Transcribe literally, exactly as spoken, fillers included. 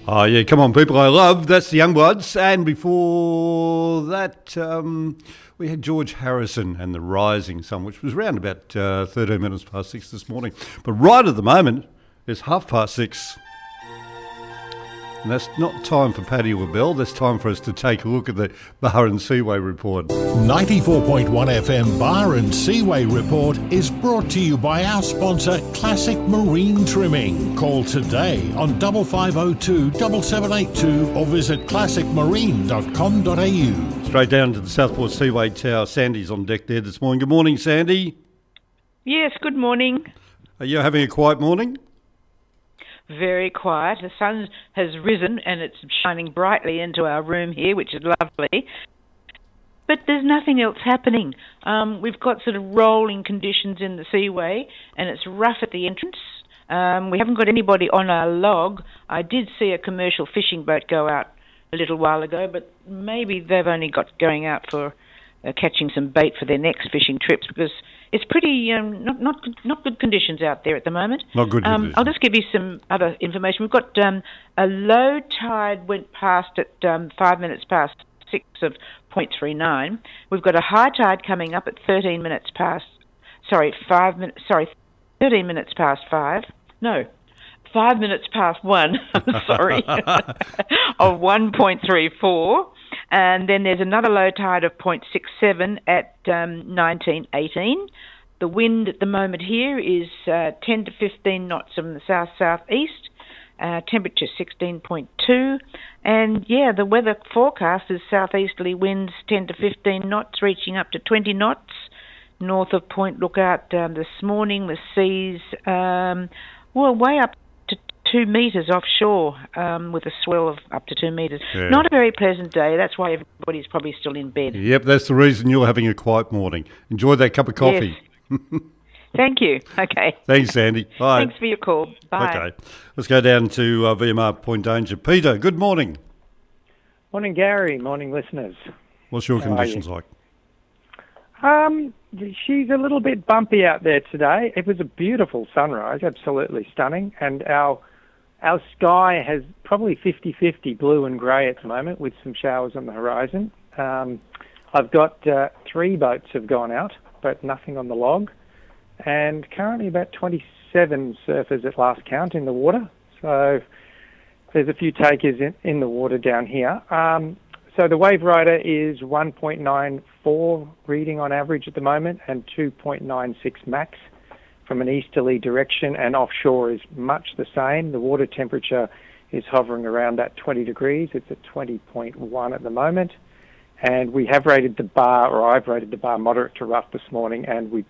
Oh, yeah, come on, people I love. That's the Youngbloods. And before that, um, we had George Harrison and The Rising Sun, which was around about uh, thirteen minutes past six this morning. But right at the moment, it's half past six. And that's not time for Paddy or Bell. That's time for us to take a look at the Bar and Seaway Report. ninety-four point one F M Bar and Seaway Report is brought to you by our sponsor, Classic Marine Trimming. Call today on double five oh two, seven seven eight two or visit classic marine dot com dot a u. Straight down to the Southport Seaway Tower. Sandy's on deck there this morning. Good morning, Sandy. Yes, good morning. Are you having a quiet morning? Very quiet. The sun has risen and it's shining brightly into our room here, which is lovely. But there's nothing else happening. Um, we've got sort of rolling conditions in the seaway and it's rough at the entrance. Um, we haven't got anybody on our log. I did see a commercial fishing boat go out a little while ago, but maybe they've only got going out for uh, catching some bait for their next fishing trips, because it's pretty um, not not good, not good conditions out there at the moment. Not good um, conditions. I'll just give you some other information. We've got um, a low tide went past at um, five minutes past six of point three nine. We've got a high tide coming up at thirteen minutes past. Sorry, five minutes. Sorry, thirteen minutes past five. No, five minutes past one. I'm sorry, of one point three four. And then there's another low tide of zero point six seven at um, nineteen eighteen. The wind at the moment here is uh, ten to fifteen knots from the south-southeast. Uh, temperature sixteen point two. And, yeah, the weather forecast is southeasterly winds ten to fifteen knots, reaching up to twenty knots. North of Point Lookout um, this morning, the seas, um, well, way up to two metres offshore, um, with a swell of up to two metres. Yeah. Not a very pleasant day. That's why everybody's probably still in bed. Yep, that's the reason you're having a quiet morning. Enjoy that cup of coffee. Yes. Thank you. Okay. Thanks, Sandy. Bye. Thanks for your call. Bye. Okay. Let's go down to uh, V M R Point Danger. Peter, good morning. Morning, Gary. Morning, listeners. What's your How are conditions you? like? Um, she's a little bit bumpy out there today. It was a beautiful sunrise, absolutely stunning, and our our sky has probably fifty-fifty blue and grey at the moment, with some showers on the horizon. Um, I've got uh, three boats have gone out, but nothing on the log, and currently about twenty-seven surfers at last count in the water. So there's a few takers in, in the water down here. Um, so the wave rider is one point nine four reading on average at the moment, and two point nine six max from an easterly direction, and offshore is much the same. The water temperature is hovering around that twenty degrees. It's at twenty point one at the moment. And we have rated the bar, or I've rated the bar moderate to rough this morning, and we